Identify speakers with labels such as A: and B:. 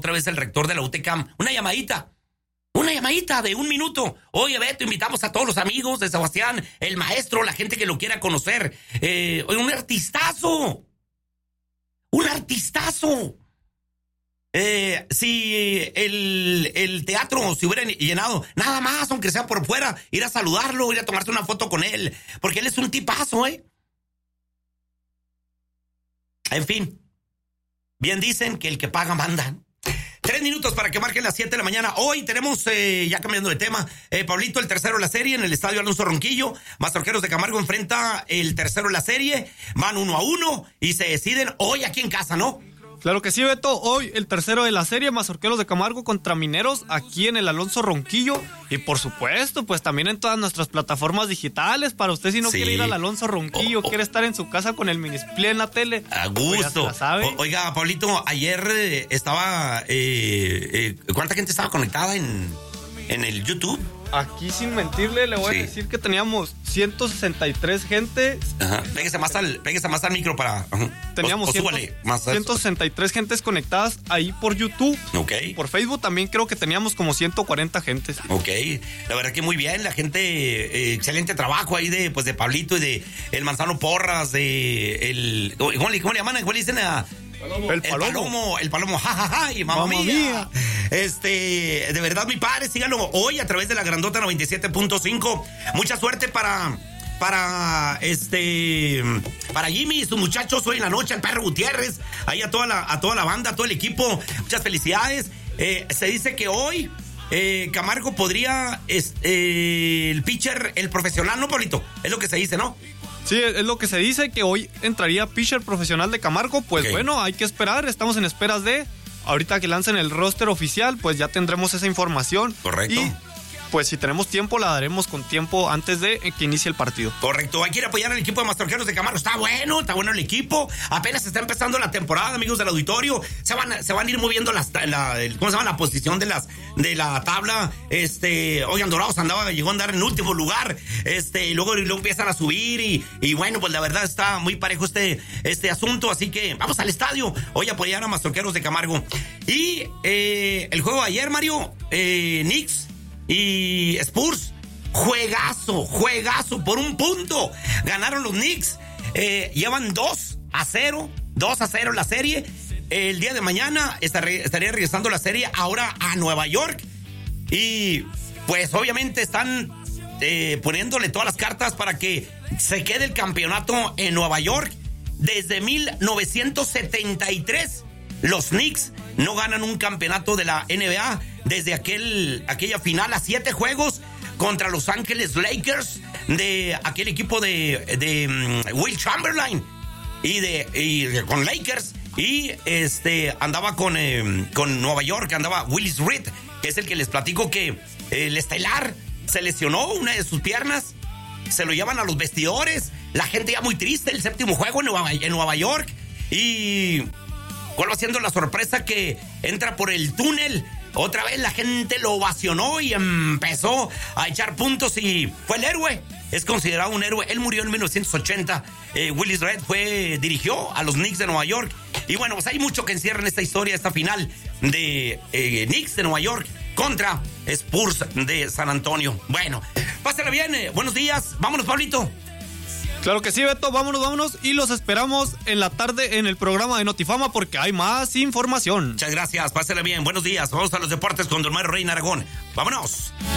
A: otra vez el rector de la UTECAM. Una llamadita de 1 minuto. Oye, Beto, invitamos a todos los amigos de Sebastián, el maestro, la gente que lo quiera conocer. Un artistazo. Si el teatro se hubiera llenado, nada más, aunque sea por fuera, ir a saludarlo, ir a tomarse una foto con él, porque él es un tipazo, En fin, bien dicen que el que paga manda. 3 minutos para que marquen las 7 de la mañana. Hoy tenemos, ya cambiando de tema, Pablito, el tercero de la serie en el estadio Alonso Ronquillo. Mazorqueros de Camargo enfrenta el tercero de la serie. Van 1-1 y se deciden hoy aquí en casa, ¿no?
B: Claro que sí, Beto. Hoy el tercero de la serie, Mazorqueros de Camargo contra Mineros, aquí en el Alonso Ronquillo. Y por supuesto, pues también en todas nuestras plataformas digitales. Para usted, si no quiere ir al Alonso Ronquillo, quiere estar en su casa con el minisplay en la tele.
A: A gusto.
B: Pues
A: Oiga, Pablito, ayer estaba... ¿cuánta gente estaba conectada en el YouTube?
B: Aquí, sin mentirle, le voy a decir que teníamos 163 gente.
A: Ajá. Péguese más al micro para...
B: Teníamos 163 gentes conectadas ahí por YouTube.
A: Ok.
B: Por Facebook también creo que teníamos como 140 gentes.
A: Ok. La verdad que muy bien. La gente... excelente trabajo ahí de Pablito y de el Manzano Porras, de ¿cómo le llaman? ¿Cómo le dicen a...? El palomo, jajaja, y mamá mía. De verdad, mi padre, síganlo hoy a través de la Grandota 97.5. Mucha suerte para Jimmy y sus muchachos hoy en la noche, el Perro Gutiérrez, ahí a toda la banda, a todo el equipo. Muchas felicidades. Se dice que hoy Camargo podría, el pitcher, el profesional, ¿no, Pablito? Es lo que se dice, ¿no?
B: Sí, es lo que se dice, que hoy entraría pitcher profesional de Camargo. Pues bueno, hay que esperar, estamos en esperas de... Ahorita que lancen el roster oficial, pues ya tendremos esa información.
A: Correcto.
B: Y pues si tenemos tiempo, la daremos con tiempo antes de que inicie el partido.
A: Correcto, hay que ir a apoyar al equipo de Mazorqueros de Camargo. Está bueno el equipo. Apenas está empezando la temporada, amigos del auditorio. Se van a ir moviendo ¿cómo se llama? La posición de la tabla. Oigan, Dorados llegó a andar en último lugar. Y luego empiezan a subir y bueno, pues la verdad está muy parejo este asunto. Así que vamos al estadio hoy a apoyar a Mazorqueros de Camargo. Y el juego de ayer, Mario, Knicks y Spurs, juegazo por 1 punto. Ganaron los Knicks, llevan 2-0 la serie. El día de mañana estaría regresando la serie ahora a Nueva York. Y pues obviamente están poniéndole todas las cartas para que se quede el campeonato en Nueva York. Desde 1973 los Knicks no ganan un campeonato de la NBA desde aquella final a 7 juegos contra Los Ángeles Lakers, de aquel equipo de Will Chamberlain y con Lakers, y andaba con Nueva York, andaba Willis Reed, que es el que les platico que el estelar se lesionó una de sus piernas, se lo llevan a los vestidores, la gente ya muy triste, el 7º juego en Nueva York, y ¿cuál va siendo la sorpresa? Que entra por el túnel. Otra vez la gente lo ovacionó y empezó a echar puntos y fue el héroe. Es considerado un héroe. Él murió en 1980. Willis Reed dirigió a los Knicks de Nueva York. Y bueno, pues hay mucho que encierra en esta historia, esta final de Knicks de Nueva York contra Spurs de San Antonio. Bueno, pásala bien. Buenos días. Vámonos, Pablito.
B: Claro que sí, Beto, vámonos y los esperamos en la tarde en el programa de Notifama porque hay más información.
A: Muchas gracias, pásale bien, buenos días, vamos a los deportes con Don Mario Reina Aragón, vámonos.